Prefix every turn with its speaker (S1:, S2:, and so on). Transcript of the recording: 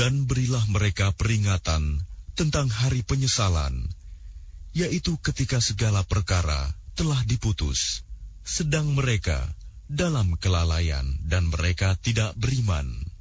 S1: Dan berilah mereka peringatan tentang hari penyesalan, yaitu ketika segala perkara telah diputus, sedang mereka dalam kelalaian dan mereka tidak beriman.